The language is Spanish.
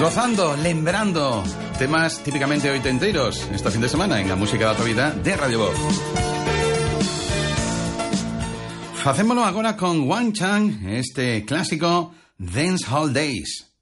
Gozando, lembrando temas típicamente oitenteros este fin de semana en la música da tua vida de Radio Voz. Facémolo agora con Wang Chang, este clásico Dance Hall Days.